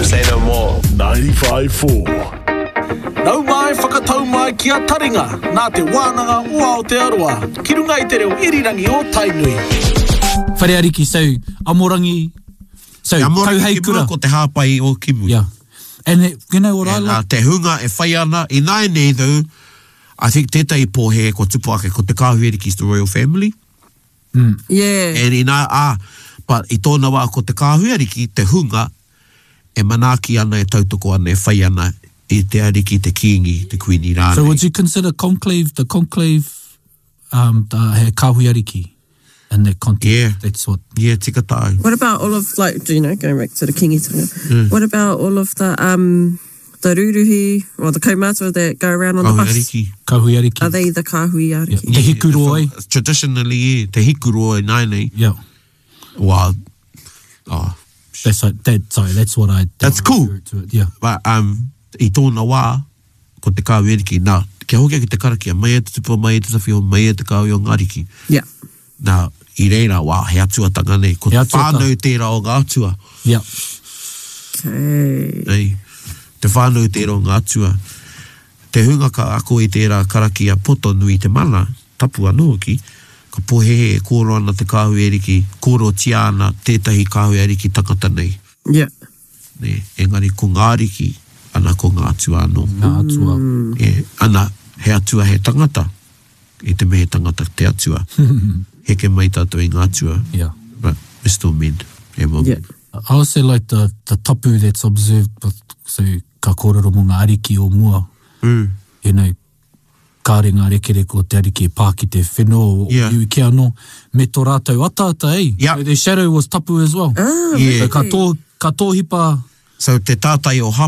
say no more. 95.4 Nau mai whakatau mai ki a taringa, nā te wānanga ua o te aroa, ki runga I te reo irirangi o Tainui. Whare ariki, so, Amorangi, so, Amorangi ki mua ko te hāpai o Kimu. Yeah. And you know what I like? Te hunga e whai ana, I nai nei though, I think tētai pōhe ko tupu ake ko te kāhueriki the royal family. Yeah. And I nā, but I tōna wā ko te kāhueriki, te hunga, e manaki ana e tautoko ana, e whai ana, I te ariki, te kingi, te kuini rānei. So would you consider the conclave, he kāhui ariki in that context? Yeah. That's what... Yeah, tika tāu. What about all of, like, going back to the kingitanga, what about all of the ruruhi, or the kaumātua that go around on the bus? Kāhui ariki. Are they the kāhui ariki? Yeah. Te hikuro ai. Traditionally, te hikuro ai nai nei. Yeah. Wow. Oh. That's what I... That's cool. To it. Yeah. But, I tōna wā, ko te kāhueriki, nā, kia hokia ki te karakia, mai e te tupu, mai e te tawhio, mai e te kāhui o ngāriki. Yeah. Nā, I reira, wā, he atuatanga nei, ko te whānau tērā o ngā atua. Yeah. Okay. Nei, te whānau tērā o ngā atua. Te hunga ka ako I tērā karakia poto nui te mana, tapu anō ki, ka pohehe e kōro ana te kāhueriki, kōro tia ana tētahi kāhueriki takata nei. Yeah. Nei, engari ko ngāriki, ana ko ngā atua anō. Ngā atua. Ana, he atua he tangata. I te mehe tangata te atua. Heke mai tātou I ngā atua. Yeah. But we're still men. Yeah. I also like the tapu that's observed, so ka kōrero mo ngā ariki o mua. You know, kāre ngā rekereko te ariki e pā ki te whenua o iwi ke anō. Me tō rātou ata, eh? Yeah. So the shadow was tapu as well. Ah, yeah. So ka tō hipa... So te tātai o